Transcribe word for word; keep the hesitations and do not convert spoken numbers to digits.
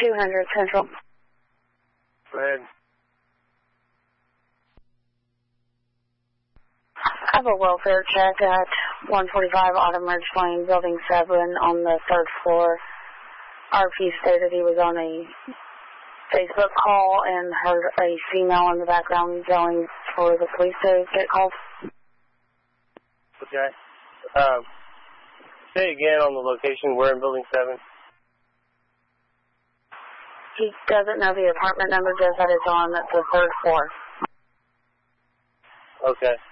two hundred Central. Go ahead. I have a welfare check at one forty-five Autumn Ridge Lane, Building seven on the third floor. R P stated he was on a Facebook call and heard a female in the background yelling for the police to get called. Okay. Um, say again on the location. We're in Building seven. He doesn't know the apartment number, just that it's on the third floor. Okay.